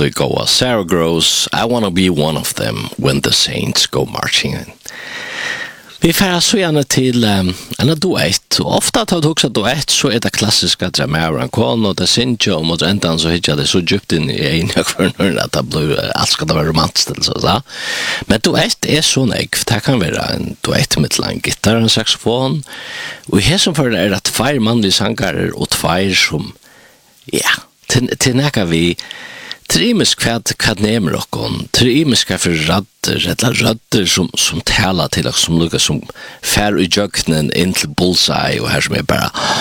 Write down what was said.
då går Sarah Gross, I wanna be one of them when the saints go marching in. Vi får så gärna till en duett. Och ofta tar det också duett så är det klassiska dramar en kon och det syns ju om att ändan så hittar det så djupt in i en kvarn att det blir allt ska det vara romantiskt så. Men duett är så näck. Det kan vara en duett med en gitarr och en saxofon. Och här som för det är att två manliga sångare och två som till näka vi Trimis kvad nemer okkon, trimiska for radder som talar til oss som lukka som fær i jøknen inn til bullseye og her som er bara